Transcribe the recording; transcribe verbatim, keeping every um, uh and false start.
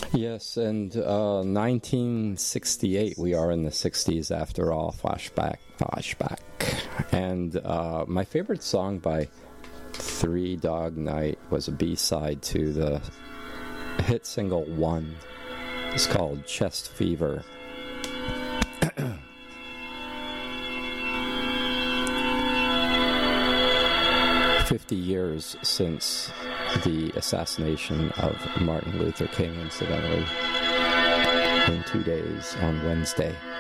Yes, and uh, nineteen sixty-eight, we are in the sixties after all, flashback, flashback. And uh, my favorite song by Three Dog Night was a B-side to the hit single One. It's called Chest Fever. Fifty years since the assassination of Martin Luther King, incidentally, in two days on Wednesday.